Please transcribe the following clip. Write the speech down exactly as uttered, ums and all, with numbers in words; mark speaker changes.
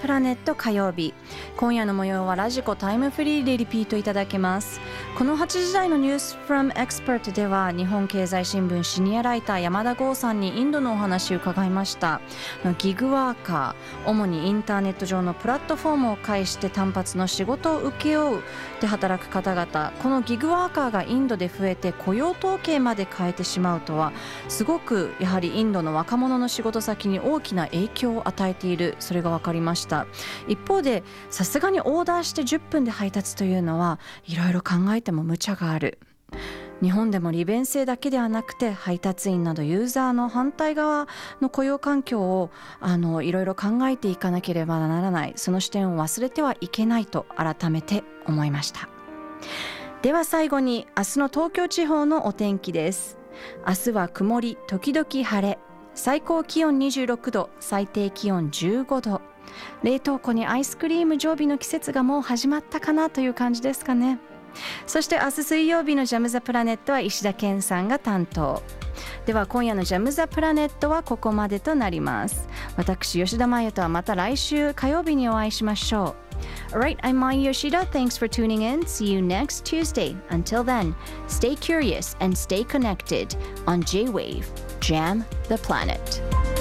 Speaker 1: プラネット火曜日。今夜の模様はラジコタイムフリーでリピートいただけます。このはちじ台のニュース from Expert では日本経済新聞シニアライター山田剛さんにインドのお話を伺いました。ギグワーカー、主にインターネット上のプラットフォームを介して単発の仕事を請け負うで働く方々、このギグワーカーがインドで増えて雇用統計まで変えてしまうとは、すごくやはりインドの若者の仕事先に大きな影響を与えている、それが分かりました。一方でさすがにオーダーしてじゅっぷんで配達というのはいろいろ考えても無茶がある。日本でも利便性だけではなくて配達員などユーザーの反対側の雇用環境をあのいろいろ考えていかなければならない、その視点を忘れてはいけないと改めて思いました。では最後に明日の東京地方のお天気です。明日は曇り時々晴れ、最高気温にじゅうろくど、最低気温じゅうごど。冷凍庫にアイスクリーム常備の季節がもう始まったかなという感じですかね。そして明日水曜日のジャムザプラネットは石田健さんが担当。では今夜のジャムザプラネットはここまでとなります。私吉田麻也とはまた来週火曜日にお会いしましょう。Alright, I'm Mai Yoshida. Thanks for tuning in. See you next Tuesday. Until then, stay curious and stay connected on J-Wave. Jam the Planet.